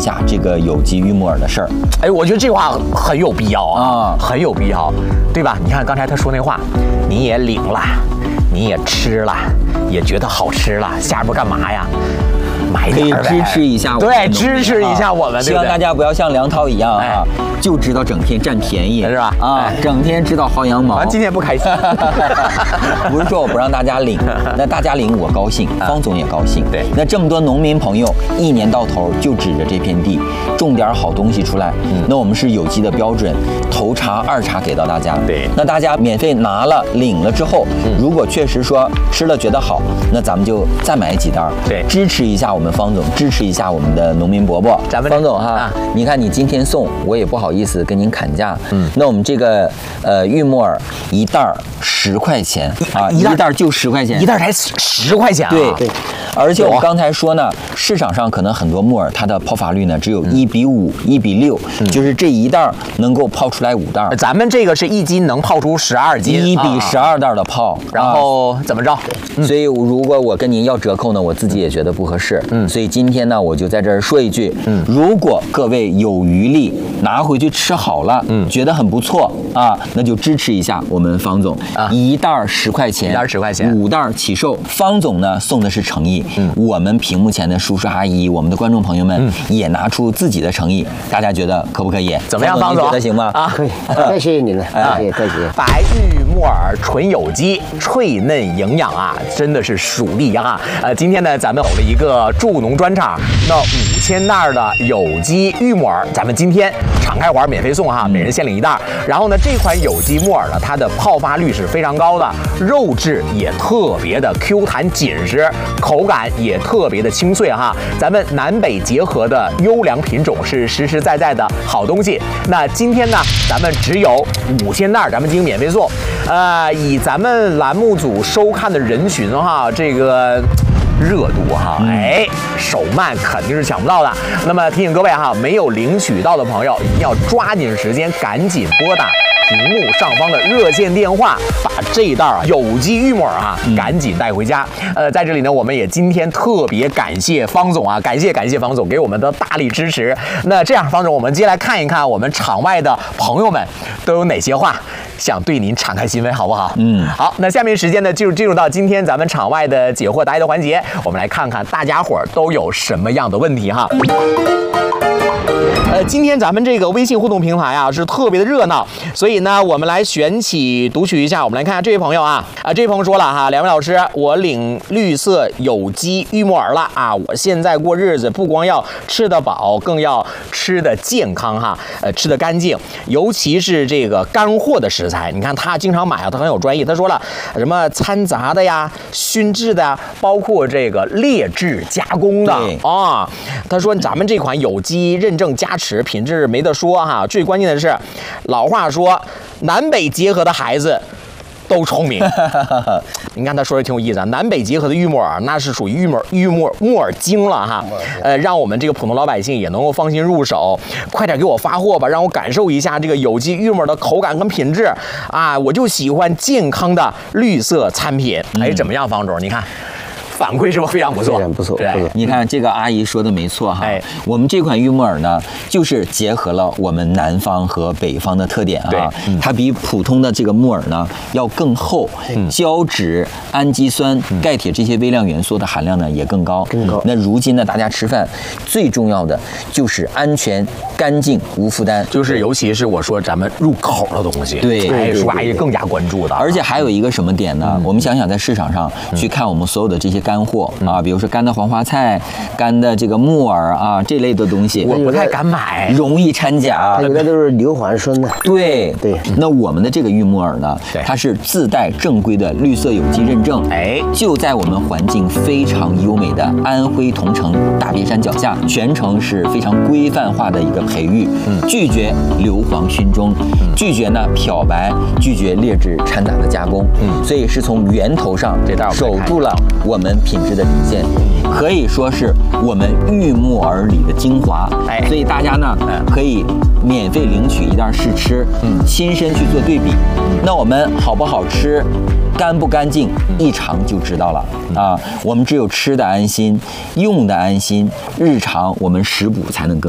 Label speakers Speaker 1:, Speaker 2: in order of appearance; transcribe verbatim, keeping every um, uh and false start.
Speaker 1: 下这个有机玉木耳的事儿。
Speaker 2: 哎，我觉得这话很有必要啊，很有必要，对吧？你看刚才他说那话，你也领了，你也吃了，也觉得好吃了，下边干嘛呀？买点呗，
Speaker 1: 可以支持一下我们，
Speaker 2: 对，支持一下我们，
Speaker 1: 希望大家不要像梁涛一样啊，就知道整天占便宜，
Speaker 2: 是吧？
Speaker 1: 啊，整天知道薅羊毛。
Speaker 2: 咱今天不开心，
Speaker 1: 不是说我不让大家领，那大家领我高兴，方总也高兴。
Speaker 2: 对，
Speaker 1: 那这么多农民朋友，一年到头就指着这片地种点好东西出来，那我们是有机的标准，头茬二茬给到大家。
Speaker 2: 对，
Speaker 1: 那大家免费拿了领了之后，如果确实说吃了觉得好，那咱们就再买几袋，
Speaker 2: 对，
Speaker 1: 支持一下我们。我们方总支持一下我们的农民伯伯，
Speaker 2: 咱们
Speaker 1: 方总哈，啊、你看你今天送，我也不好意思跟您砍价。嗯，那我们这个呃玉木耳一袋十块钱啊，一袋就十块钱，
Speaker 2: 一袋才十块钱啊。
Speaker 1: 对对，而且我刚才说呢，市场上可能很多木耳它的泡发率呢只有一比五、一比六，就是这一袋能够泡出来五袋。
Speaker 2: 咱们这个是一斤能泡出十二斤，
Speaker 1: 一比十二袋的泡，
Speaker 2: 然后怎么着？
Speaker 1: 所以如果我跟您要折扣呢，我自己也觉得不合适。嗯，所以今天呢，我就在这儿说一句，嗯，如果各位有余力拿回去吃好了，嗯，觉得很不错啊，那就支持一下我们方总啊，一袋十块钱，
Speaker 2: 一袋十块钱，
Speaker 1: 五袋起售。方总呢送的是诚意，嗯，我们屏幕前的叔叔阿姨，我们的观众朋友们也拿出自己的诚意，大家觉得可不可以？
Speaker 2: 怎么样，方总？
Speaker 1: 觉得行吗？
Speaker 3: 啊，可以，太谢谢你了，啊，谢谢，再见。
Speaker 2: 白玉木耳纯有机，脆嫩营养啊，真的是属地啊。呃，今天呢，咱们有了一个助农专场，那五千袋的有机玉木耳，咱们今天敞开玩免费送哈，每人限领一袋。然后呢，这款有机木耳呢，它的泡发率是非常高的，肉质也特别的 Q 弹紧实，口感也特别的清脆哈。咱们南北结合的优良品种，是实实在在的好东西。那今天呢，咱们只有五千袋，咱们进行免费送。呃，以咱们栏目组收看的人群哈，这个热度哈，哎，手慢肯定是抢不到的。那么提醒各位哈，没有领取到的朋友，一定要抓紧时间，赶紧拨打屏幕上方的热线电话，把这一袋啊有机玉木耳啊赶紧带回家。呃，在这里呢，我们也今天特别感谢方总啊，感谢感谢方总给我们的大力支持。那这样，方总，我们接下来看一看我们场外的朋友们都有哪些话想对您敞开心扉，好不好？嗯，好。那下面时间呢，就进入到今天咱们场外的解惑答疑的环节，我们来看看大家伙儿都有什么样的问题哈。呃，今天咱们这个微信互动平台啊是特别的热闹，所以呢，我们来选起读取一下。我们来看看这位朋友啊，啊，这位朋友说了哈，两位老师，我领绿色有机玉木耳了啊，我现在过日子不光要吃得饱，更要吃得健康哈，呃，吃得干净，尤其是这个干货的食材。你看他经常买啊，他很有专业。他说了，什么掺杂的呀、熏制的呀，包括这个劣质加工的啊。他说咱们这款有机认证加持，品质没得说哈。最关键的是，老话说南北结合的孩子都聪明。你看他说的挺有意思啊，南北结合的玉木耳那是属于玉木玉木木耳精了哈。呃，让我们这个普通老百姓也能够放心入手。快点给我发货吧，让我感受一下这个有机玉木耳的口感跟品质啊！我就喜欢健康的绿色餐品。哎，怎么样，方总？你看。反馈是不是非常不错？
Speaker 3: 非常不错。
Speaker 1: 对，你看这个阿姨说的没错哈。
Speaker 2: 哎，
Speaker 1: 我们这款玉木耳呢，就是结合了我们南方和北方的特点啊。
Speaker 2: 对，
Speaker 1: 嗯、它比普通的这个木耳呢要更厚，嗯、胶质、氨基酸、钙铁这些微量元素的含量呢也更高。
Speaker 3: 更高。
Speaker 1: 那如今呢，大家吃饭最重要的就是安全、干净、无负担。
Speaker 2: 就是尤其是我说咱们入口的东西，
Speaker 1: 对，
Speaker 2: 哎，叔阿姨更加关注的。
Speaker 1: 而且还有一个什么点呢？嗯、我们想想在市场上去看我们所有的这些干货啊，比如说干的黄花菜、干的这个木耳啊这类的东西，
Speaker 2: 我不太敢买，
Speaker 1: 容易掺假。
Speaker 3: 有的都是硫磺酸的。
Speaker 1: 对
Speaker 3: 对。
Speaker 1: 那我们的这个玉木耳呢，它是自带正规的绿色有机认证，哎，就在我们环境非常优美的安徽桐城大别山脚下，全程是非常规范化的一个培育，嗯，拒绝硫磺熏中，拒绝呢漂白，拒绝劣质掺杂的加工，嗯，所以是从源头上守住了我们品质的底线，可以说是我们玉木耳里的精华。哎，所以大家呢可以免费领取一袋试吃，嗯，亲身去做对比。那我们好不好吃，干不干净，一尝就知道了啊！我们只有吃的安心，用的安心，日常我们食补才能更。